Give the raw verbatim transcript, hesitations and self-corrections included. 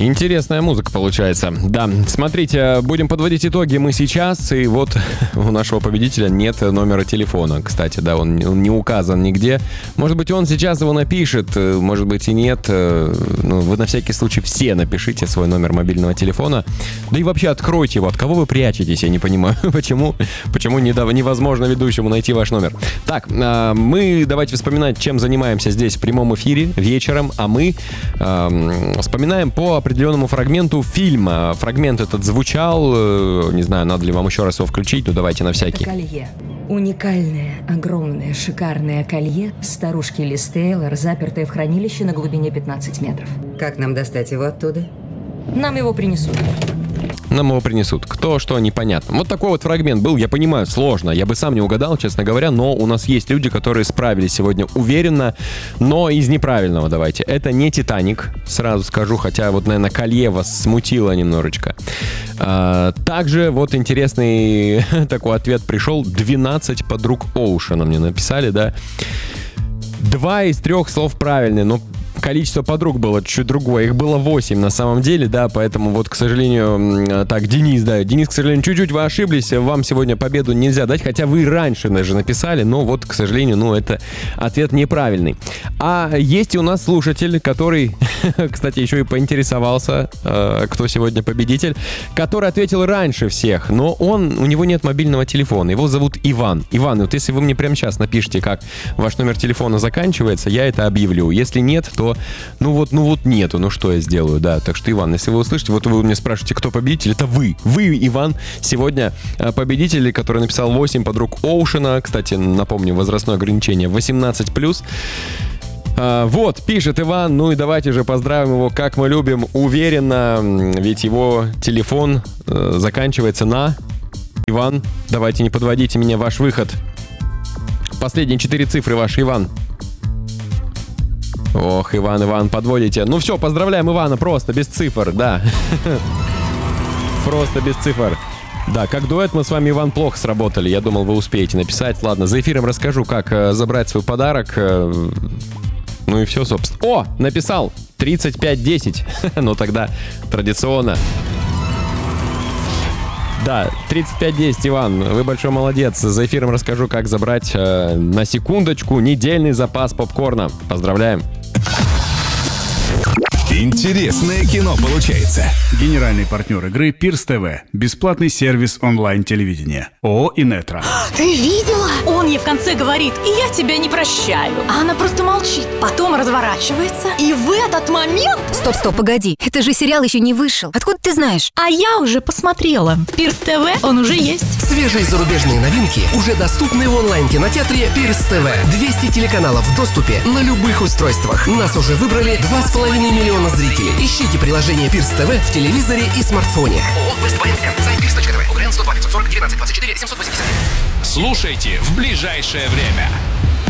Интересная музыка получается. Да, смотрите, будем подводить итоги мы сейчас. И вот у нашего победителя нет номера телефона. Кстати, да, он, он не указан нигде. Может быть, он сейчас его напишет, может быть и нет. Ну, вы на всякий случай все напишите свой номер мобильного телефона. Да и вообще откройте его. От кого вы прячетесь? Я не понимаю, почему, почему невозможно ведущему найти ваш номер. Так, мы давайте вспоминать, чем занимаемся здесь в прямом эфире вечером. А мы э, вспоминаем по определенному фрагменту фильма. Фрагмент этот звучал, э, не знаю, надо ли вам еще раз его включить, но давайте на всякий. Это колье. Уникальное, огромное, шикарное колье старушки Лиз Тейлор, запертое в хранилище на глубине пятнадцать метров. Как нам достать его оттуда? Нам его принесут. Нам его принесут. Кто, что, непонятно. Вот такой вот фрагмент был, я понимаю, сложно. Я бы сам не угадал, честно говоря, но у нас есть люди, которые справились сегодня уверенно, но из неправильного давайте. Это не «Титаник», сразу скажу, хотя вот, наверное, колье вас смутило немножечко. А, также вот интересный такой ответ пришел. двенадцать подруг Оушена мне написали, да. Два из трех слов правильные, но количество подруг было чуть другое. Их было восемь на самом деле, да, поэтому вот, к сожалению, так, Денис, да, Денис, к сожалению, чуть-чуть вы ошиблись, вам сегодня победу нельзя дать, хотя вы раньше даже написали, но вот, к сожалению, ну, это ответ неправильный. А есть и у нас слушатель, который, кстати, еще и поинтересовался, кто сегодня победитель, который ответил раньше всех, но он, у него нет мобильного телефона, его зовут Иван. Иван, вот если вы мне прямо сейчас напишите, как ваш номер телефона заканчивается, я это объявлю. Если нет, то ну вот, ну вот нету, ну что я сделаю, да. Так что, Иван, если вы услышите, вот вы мне спрашиваете, кто победитель, это вы. Вы, Иван, сегодня победитель, который написал восемь подруг Оушена. Кстати, напомню, возрастное ограничение восемнадцать плюс. А, вот, пишет Иван, ну и давайте же поздравим его, как мы любим, уверенно, ведь его телефон э, заканчивается на... Иван, давайте не подводите меня, ваш выход. Последние четыре цифры ваши, Иван. Ох, Иван, Иван, подводите. Ну все, поздравляем Ивана, просто без цифр, да. Просто без цифр. Да, как дуэт мы с вами, Иван, плохо сработали. Я думал, вы успеете написать. Ладно, за эфиром расскажу, как э, забрать свой подарок. Э, ну и все, собственно. О, написал тридцать пять десять. Ну тогда традиционно. Да, тридцать пять десять, Иван, вы большой молодец. За эфиром расскажу, как забрать э, на секундочку недельный запас попкорна. Поздравляем. Интересное кино получается. Генеральный партнер игры Пирс ТВ. Бесплатный сервис онлайн-телевидения. ООО «Инетро». Ты видела? Он ей в конце говорит: и я тебя не прощаю. А она просто молчит. Потом разворачивается. И в этот момент... Стоп, стоп, погоди. Это же сериал еще не вышел. Откуда ты знаешь? А я уже посмотрела. В Пирс ТВ он уже есть. Свежие зарубежные новинки уже доступны в онлайн-кинотеатре Пирс ТВ. двести телеканалов в доступе на любых устройствах. Нас уже выбрали два с половиной миллиона зрителей. Ищите приложение Пирс ТВ в телевизоре и смартфоне. ООО «Вест Бай М». Сайт пирс точка тв. УГРН сто два пятьсот сорок девятнадцать двадцать четыре семьсот восемьдесят. Слушайте в ближайшее время.